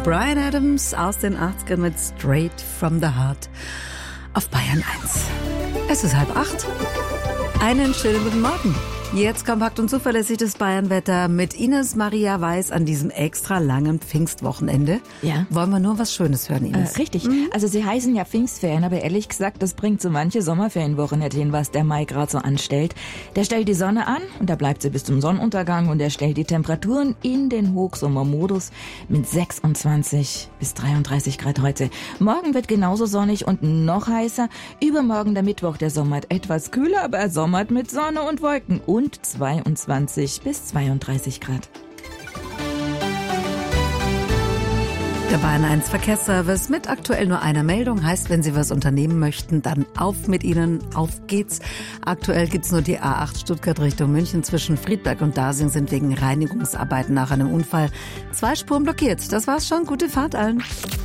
Bryan Adams aus den 80ern mit Straight from the Heart auf Bayern 1. Es ist 7:30. Einen schönen guten Morgen. Jetzt kompakt und zuverlässig das Bayernwetter mit Ines Maria Weiß an diesem extra langen Pfingstwochenende. Ja. Wollen wir nur was Schönes hören, Ines? Richtig. Also sie heißen ja Pfingstferien, aber ehrlich gesagt, das bringt so manche Sommerferienwoche nicht hin, was der Mai gerade so anstellt. Der stellt die Sonne an und da bleibt sie bis zum Sonnenuntergang und er stellt die Temperaturen in den Hochsommermodus mit 26 bis 33 Grad heute. Morgen wird genauso sonnig und noch heißer. Übermorgen der Mittwoch, der sommert etwas kühler, aber er sommert mit Sonne und Wolken und 22 bis 32 Grad. Der Bayern 1 Verkehrsservice mit aktuell nur einer Meldung. Heißt, wenn Sie was unternehmen möchten, dann auf mit Ihnen, auf geht's. Aktuell gibt's nur die A8 Stuttgart Richtung München. Zwischen Friedberg und Dasing sind wegen Reinigungsarbeiten nach einem Unfall 2 Spuren blockiert. Das war's schon. Gute Fahrt allen.